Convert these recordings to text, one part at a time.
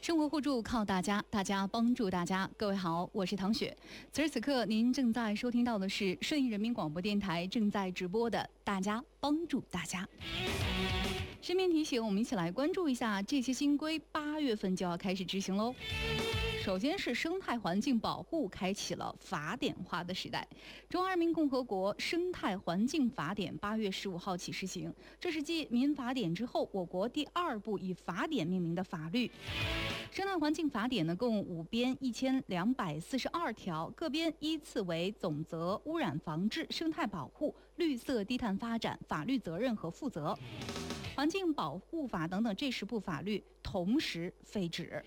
生活互助靠大家，大家帮助大家。各位好，我是唐雪。此时此刻，您正在收听到的是顺义人民广播电台正在直播的《大家帮助大家》。身边提醒，我们一起来关注一下这些新规，8月份就要开始执行喽。首先是生态环境保护开启了法典化的时代。中华人民共和国生态环境法典8月15号起施行，这是继民法典之后，我国第2部以法典命名的法律。生态环境法典呢，共5编1242条，各编依次为总则、污染防治、生态保护、绿色低碳发展、法律责任和负责、环境保护法等等这10部法律同时废止。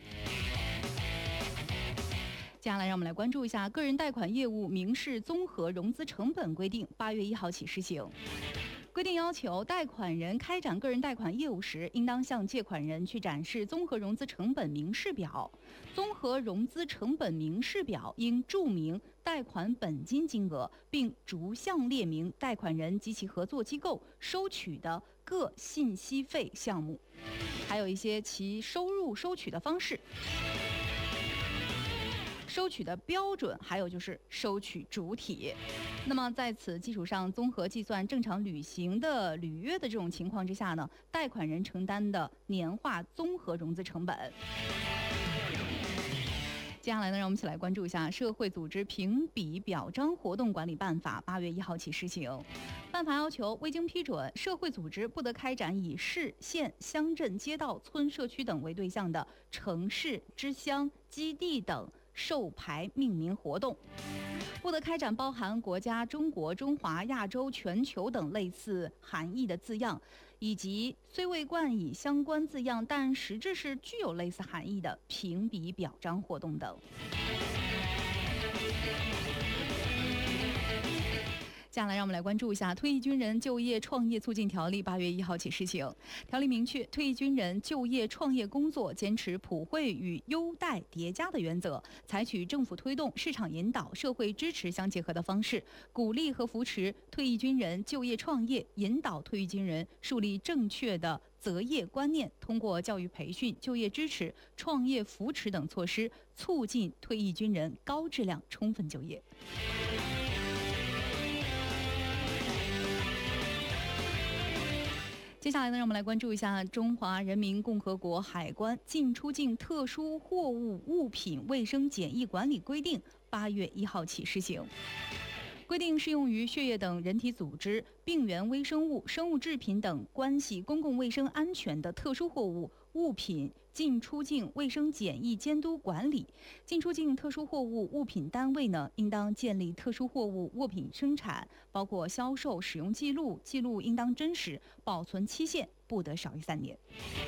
接下来让我们来关注一下个人贷款业务民事综合融资成本规定，8月1号起施行。规定要求，贷款人开展个人贷款业务时，应当向借款人去展示综合融资成本明示表。综合融资成本明示表应注明贷款本金金额，并逐项列明贷款人及其合作机构收取的各信息费项目，还有一些其收入收取的方式、收取的标准，还有就是收取主体。那么在此基础上，综合计算正常履行的履约的这种情况之下呢，贷款人承担的年化综合融资成本。接下来呢，让我们一起来关注一下《社会组织评比表彰活动管理办法》8月1号起施行。办法要求，未经批准，社会组织不得开展以市、县、乡镇、街道、村、社区等为对象的城市、支乡、基地等授牌命名活动，不得开展包含国家、中国、中华、亚洲、全球等类似含义的字样，以及虽未冠以相关字样，但实质是具有类似含义的评比表彰活动等。接下来让我们来关注一下退役军人就业创业促进条例8月1号起施行。条例明确，退役军人就业创业工作坚持普惠与优待叠加的原则，采取政府推动、市场引导、社会支持相结合的方式，鼓励和扶持退役军人就业创业，引导退役军人树立正确的择业观念，通过教育培训、就业支持、创业扶持等措施，促进退役军人高质量充分就业。接下来呢，让我们来关注一下中华人民共和国海关进出境特殊货物物品卫生检疫管理规定8月1号起施行。规定适用于血液等人体组织、病原微生物、生物制品等关系公共卫生安全的特殊货物物品进出境卫生检疫监督管理。进出境特殊货物物品单位呢，应当建立特殊货物物品生产，包括销售、使用记录，记录应当真实，保存期限不得少于3年。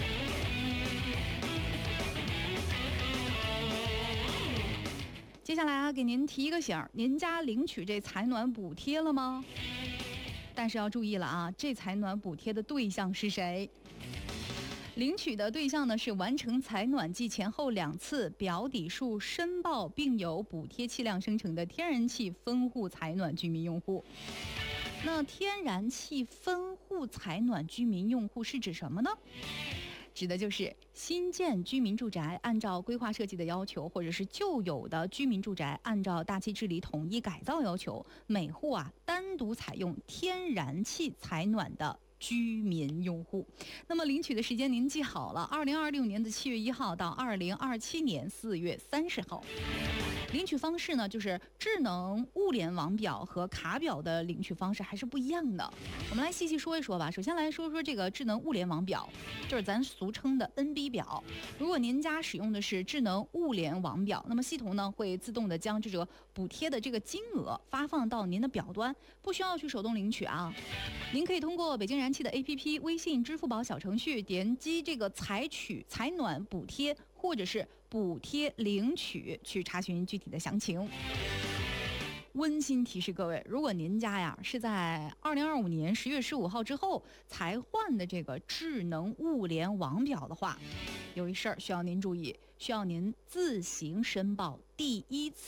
接下来给您提一个醒儿，您家领取这采暖补贴了吗？但是要注意了啊，这采暖补贴的对象是谁？领取的对象呢是完成采暖季前后2次表底数申报并有补贴气量生成的天然气分户采暖居民用户。那天然气分户采暖居民用户是指什么呢？指的就是新建居民住宅按照规划设计的要求，或者是旧有的居民住宅按照大气治理统一改造要求，每户单独采用天然气采暖的居民用户。那么领取的时间您记好了，2026年的7月1号到2027年4月30号。领取方式呢，就是智能物联网表和卡表的领取方式还是不一样的。我们来细细说一说吧。首先来说说这个智能物联网表，就是咱俗称的 NB 表。如果您家使用的是智能物联网表，那么系统呢会自动的将这个补贴的这个金额发放到您的表端，不需要去手动领取啊。您可以通过北京燃气的 APP、微信、支付宝小程序点击这个采取采暖补贴或者是补贴领取去查询具体的详情。温馨提示各位，如果您家是在2025年10月15号之后才换的这个智能物联网表的话，有一事儿需要您注意，需要您自行申报第1次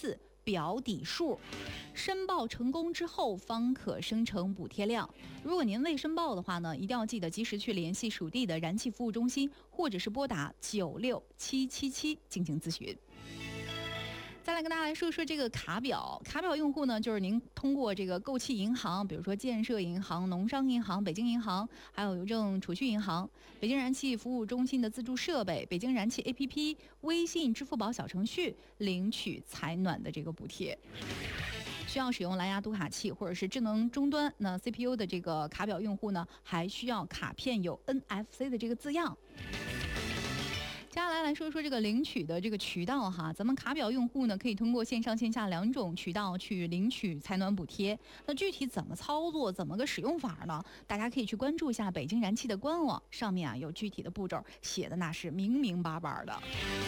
表底数，申报成功之后方可生成补贴量。如果您未申报的话呢，一定要记得及时去联系属地的燃气服务中心，或者是拨打96777进行咨询。再来跟大家来说说这个卡表。卡表用户呢，就是您通过这个购气银行，比如说建设银行、农商银行、北京银行，还有邮政储蓄银行、北京燃气服务中心的自助设备、北京燃气 APP、微信、支付宝小程序领取采暖的这个补贴。需要使用蓝牙读卡器或者是智能终端，那 CPU 的这个卡表用户呢，还需要卡片有 NFC 的这个字样。接下来说说这个领取的这个渠道哈，咱们卡表用户呢可以通过线上线下2种渠道去领取采暖补贴。那具体怎么操作，怎么个使用法呢？大家可以去关注一下北京燃气的官网，上面啊有具体的步骤，写的那是明明白白的。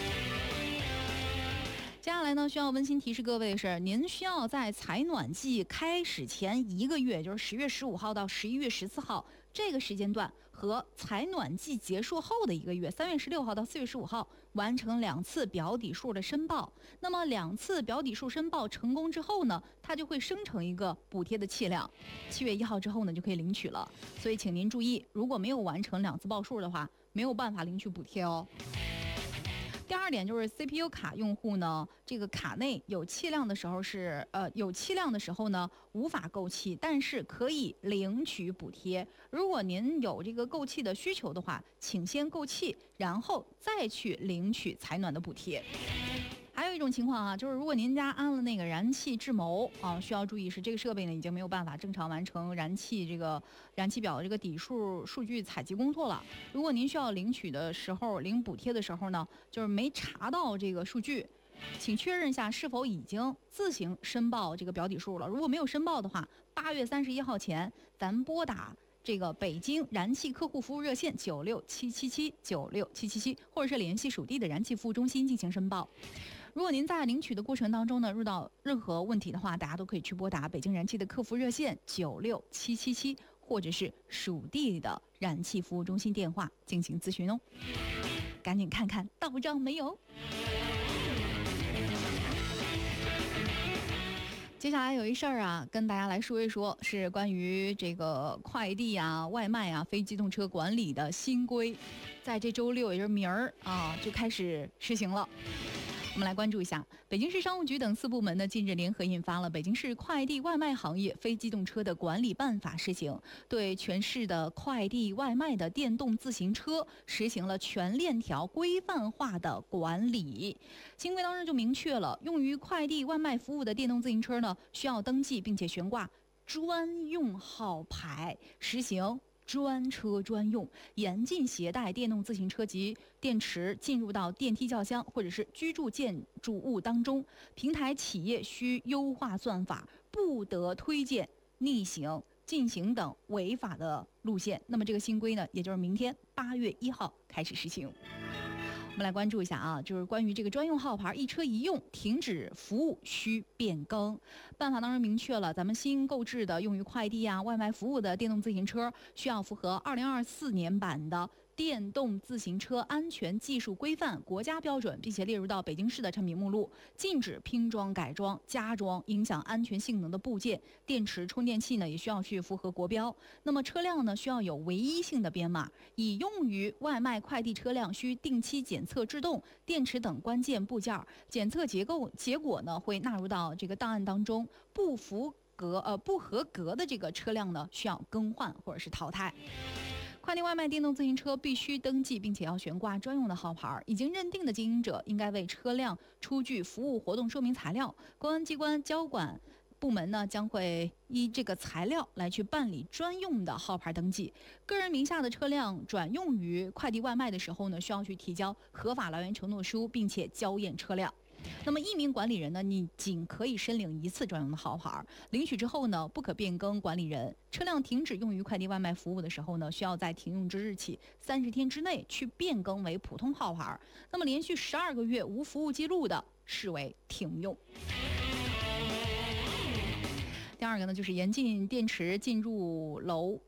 接下来呢，需要温馨提示各位的是，您需要在采暖季开始前1个月，就是10月15号到11月14号这个时间段，和采暖季结束后的1个月，3月16号到4月15号完成2次表底数的申报。那么2次表底数申报成功之后呢，它就会生成一个补贴的气量，7月1号之后呢就可以领取了。所以请您注意，如果没有完成2次报数的话，没有办法领取补贴哦。第二点就是 CPU 卡用户呢，这个卡内有气量的时候呢，无法购气，但是可以领取补贴。如果您有这个购气的需求的话，请先购气，然后再去领取采暖的补贴。还有一种情况啊，就是如果您家安了那个燃气智谋啊，需要注意是这个设备呢已经没有办法正常完成燃气表的这个底数数据采集工作了。如果您需要领补贴的时候呢，就是没查到这个数据，请确认一下是否已经自行申报这个表底数了。如果没有申报的话，8月31号前咱拨打这个北京燃气客户服务热线96777，或者是联系属地的燃气服务中心进行申报。如果您在领取的过程当中呢，遇到任何问题的话，大家都可以去拨打北京燃气的客服热线96777，或者是属地的燃气服务中心电话进行咨询哦。赶紧看看到账没有。接下来有一事儿啊，跟大家来说一说，是关于这个快递啊、外卖啊、非机动车管理的新规，在这周6，也就是明儿啊，就开始实行了。我们来关注一下，北京市商务局等4部门呢，近日联合印发了《北京市快递外卖行业非机动车的管理办法》试行，对全市的快递外卖的电动自行车实行了全链条规范化的管理。新规当中就明确了，用于快递外卖服务的电动自行车呢，需要登记并且悬挂专用号牌，实行专车专用，严禁携带电动自行车及电池进入到电梯轿厢或者是居住建筑物当中。平台企业需优化算法，不得推荐逆行、禁行等违法的路线。那么这个新规呢，也就是明天8月1号开始实行。我们来关注一下啊，就是关于这个专用号牌一车一用停止服务需变更。办法当中明确了，咱们新购置的用于快递啊、外卖服务的电动自行车，需要符合2024年版的电动自行车安全技术规范国家标准，并且列入到北京市的产品目录，禁止拼装、改装、加装影响安全性能的部件。电池、充电器呢，也需要去符合国标。那么车辆呢，需要有唯一性的编码。已用于外卖快递车辆需定期检测制动、电池等关键部件，检测结果呢会纳入到这个档案当中。不合格的这个车辆呢，需要更换或者是淘汰。快递外卖电动自行车必须登记，并且要悬挂专用的号牌。已经认定的经营者应该为车辆出具服务活动说明材料。公安机关交管部门呢，将会依这个材料来去办理专用的号牌登记。个人名下的车辆转用于快递外卖的时候呢，需要去提交合法来源承诺书，并且交验车辆。那么1名管理人呢，你仅可以申领1次专用的号牌，领取之后呢，不可变更管理人。车辆停止用于快递外卖服务的时候呢，需要在停用之日起30天之内去变更为普通号牌。那么连续12个月无服务记录的，视为停用。第二个呢，就是严禁电池进入楼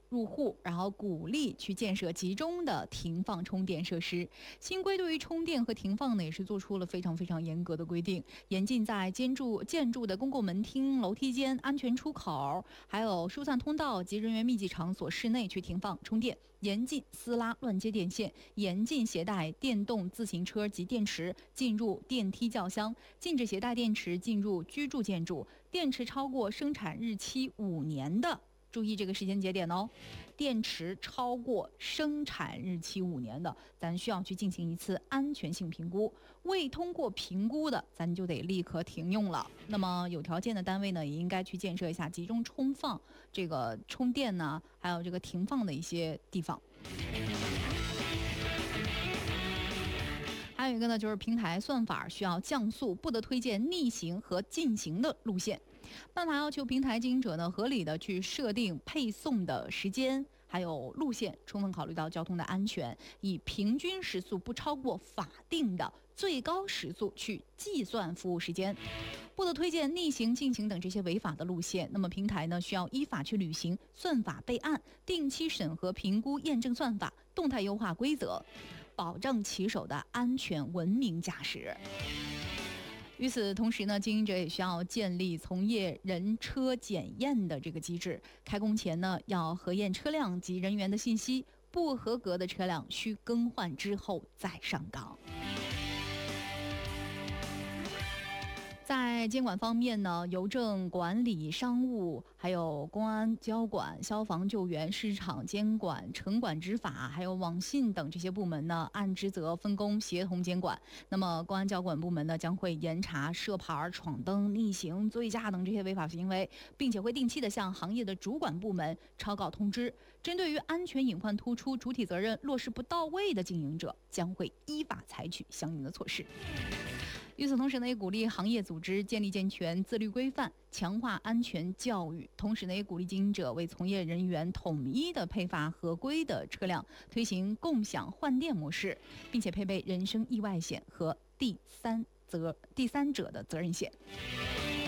入户，然后鼓励去建设集中的停放充电设施。新规对于充电和停放呢，也是做出了非常非常严格的规定，严禁在建筑的公共门厅、楼梯间、安全出口，还有疏散通道及人员密集场所室内去停放充电，严禁私拉乱接电线，严禁携带电动自行车及电池进入电梯轿厢，禁止携带电池进入居住建筑，电池超过生产日期5年的。注意这个时间节点哦，电池超过生产日期5年的，咱需要去进行一次安全性评估，未通过评估的，咱就得立刻停用了。那么有条件的单位呢，也应该去建设一下集中充放这个充电呢，还有这个停放的一些地方。还有一个呢，就是平台算法需要降速，不得推荐逆行和进行的路线。办法要求平台经营者呢，合理的去设定配送的时间，还有路线，充分考虑到交通的安全，以平均时速不超过法定的最高时速去计算服务时间，不得推荐逆行、进行等这些违法的路线。那么平台呢，需要依法去履行算法备案、定期审核、评估、验证算法、动态优化规则，保证骑手的安全文明驾驶。与此同时呢，经营者也需要建立从业人车检验的这个机制，开工前呢要核验车辆及人员的信息，不合格的车辆需更换之后再上岗。在监管方面呢，邮政管理、商务，还有公安交管、消防救援、市场监管、城管执法，还有网信等这些部门呢，按职责分工协同监管。那么公安交管部门呢，将会严查涉牌、闯灯、逆行、醉驾等这些违法行为，并且会定期的向行业的主管部门抄告通知。针对于安全隐患突出、主体责任落实不到位的经营者，将会依法采取相应的措施。与此同时呢，也鼓励行业组织建立健全自律规范，强化安全教育。同时呢，也鼓励经营者为从业人员统一的配发合规的车辆，推行共享换电模式，并且配备人身意外险和第三者的责任险。